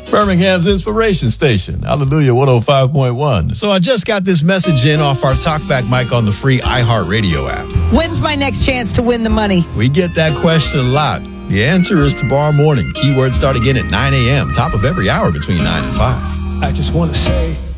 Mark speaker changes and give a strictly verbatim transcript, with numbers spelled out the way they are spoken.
Speaker 1: Birmingham's Inspiration Station. Hallelujah, one oh five point one. So I just got this message in off our talkback mic on the free iHeartRadio app.
Speaker 2: When's my next chance to win the money?
Speaker 1: We get that question a lot. The answer is tomorrow morning. Keywords start again at nine a.m., top of every hour between nine and five.
Speaker 3: I just want to say